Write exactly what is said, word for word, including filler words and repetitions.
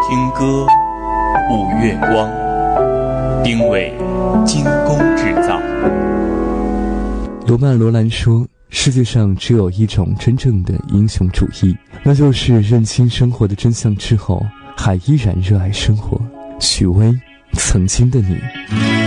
听歌，舞月光，丁伟精工制造。 罗曼·罗兰说，世界上只有一种真正的英雄主义，那就是认清生活的真相之后，还依然热爱生活。许巍，曾经的你。